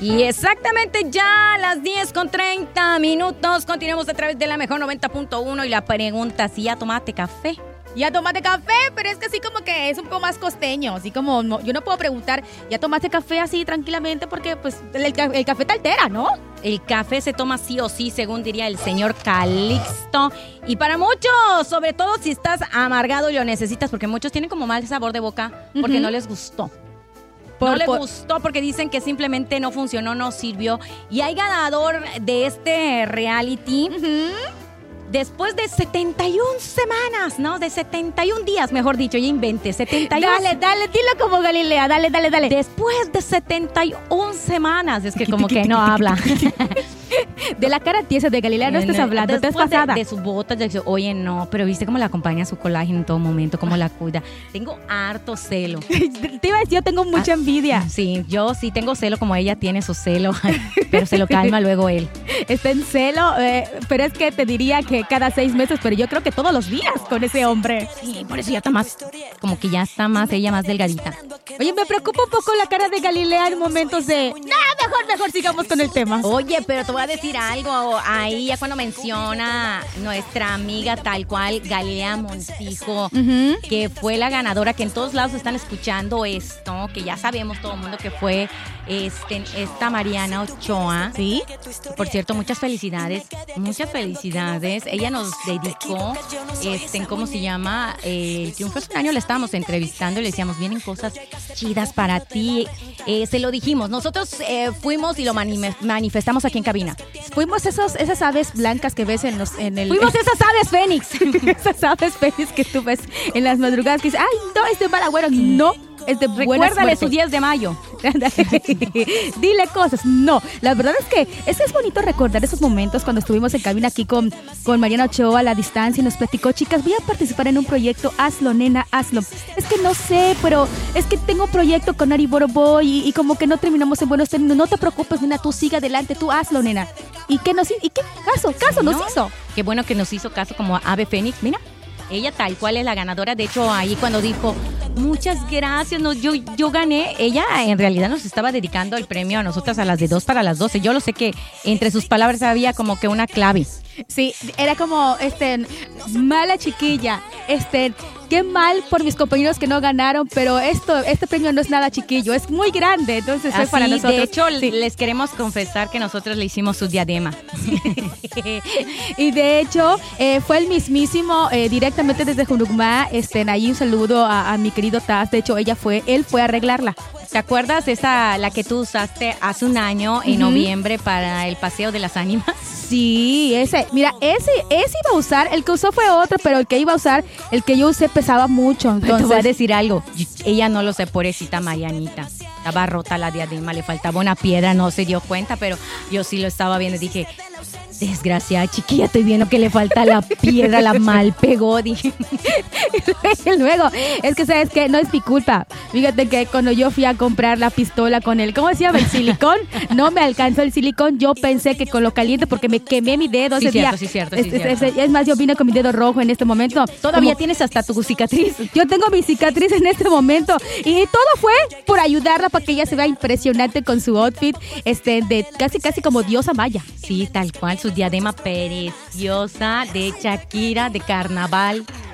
Y exactamente ya a las 10:30. Continuamos a través de la mejor 90.1 y la pregunta, si ya tomaste café. Ya tomaste café, pero es que así como que es un poco más costeño, así como yo no puedo preguntar, ¿ya tomaste café así tranquilamente? Porque pues el café te altera, ¿no? El café se toma sí o sí, según diría el señor Calixto. Y para muchos, sobre todo si estás amargado y lo necesitas, porque muchos tienen como mal sabor de boca porque no les gustó. No le gustó porque dicen que simplemente no funcionó, no sirvió. Y hay ganador de este reality después de 71 semanas, ¿no? De 71 días, mejor dicho, ya inventé, 71. Dale, dilo como Galilea, dale. Después de 71 semanas, es que como que no habla. De la cara tiesa de Galilea no estás hablando, estás pasada. De sus botas, yo, oye, no, pero viste cómo la acompaña su colágeno en todo momento, cómo la cuida. Tengo harto celo. Te iba a decir, yo tengo mucha envidia. Sí, yo sí tengo celo como ella tiene su celo, pero se lo calma luego él. Está en celo, pero es que te diría que cada 6 meses, pero yo creo que todos los días con ese hombre. Sí, por eso ya está más, como que ya está más, ella más delgadita. Oye, me preocupa un poco la cara de Galilea en momentos de... No, mejor sigamos con el tema. Oye, pero te voy a decir algo, ahí ya cuando menciona nuestra amiga tal cual, Galilea Montijo, que fue la ganadora, que en todos lados están escuchando esto, que ya sabemos todo el mundo que fue esta Mariana Ochoa. ¿Sí? Por cierto, muchas felicidades. Ella nos dedicó, ¿cómo se llama? El triunfo hace un año la estábamos entrevistando y le decíamos, vienen cosas chidas para ti. Se lo dijimos, nosotros fuimos y lo manifestamos aquí en cabina. Fuimos esas aves blancas que ves en el... Fuimos esas aves fénix. Esas aves fénix que tú ves en las madrugadas que dices, ay, no, es de mal agüero. No, es de buena suerte. Recuérdale su 10 de mayo. Dile cosas. No, la verdad es que es bonito recordar esos momentos cuando estuvimos en cabina aquí con Mariana Ochoa a la distancia y nos platicó, chicas, voy a participar en un proyecto, hazlo, nena, hazlo. Es que no sé, pero es que tengo un proyecto con Ari Boroboy y como que no terminamos en buenos términos. No te preocupes, nena, tú sigue adelante, tú hazlo, nena. ¿Y qué caso nos hizo? Qué bueno que nos hizo caso como ave fénix, mira. Ella tal cual es la ganadora. De hecho, ahí cuando dijo, muchas gracias, no, yo gané, ella en realidad nos estaba dedicando el premio a nosotras a las de 2 para las 12. Yo lo sé que entre sus palabras había como que una clave. Sí, era como, mala chiquilla, qué mal por mis compañeros que no ganaron, pero este premio no es nada chiquillo, es muy grande, entonces fue para nosotros. De hecho, les queremos confesar que nosotros le hicimos su diadema. Y de hecho, fue el mismísimo, directamente desde Junucmá, ahí un saludo a mi querido Taz, de hecho, él fue a arreglarla. ¿Te acuerdas la que tú usaste hace un año, en noviembre, para el Paseo de las Ánimas? Sí, ese iba a usar, el que usó fue otro, pero el que iba a usar, el que yo usé pesaba mucho. Entonces, te voy a decir algo, ella no lo sé, pobrecita Marianita, estaba rota la diadema, le faltaba una piedra, no se dio cuenta, pero yo sí lo estaba viendo y dije, desgraciada chiquilla, estoy viendo que le falta la piedra, la mal pegó, dije. Y luego, es que sabes que no es mi culpa. Fíjate que cuando yo fui a comprar la pistola con el, ¿cómo se llama? El silicón, no me alcanzó el silicón. Yo pensé que con lo caliente, porque me quemé mi dedo ese día. Sí, cierto. Es más, yo vine con mi dedo rojo en este momento. Todavía tienes hasta tu cicatriz. Yo tengo mi cicatriz en este momento. Y todo fue por ayudarla para que ella se vea impresionante con su outfit, de casi como diosa maya. Sí, tal cual, su diadema preciosa de Shakira, de carnaval.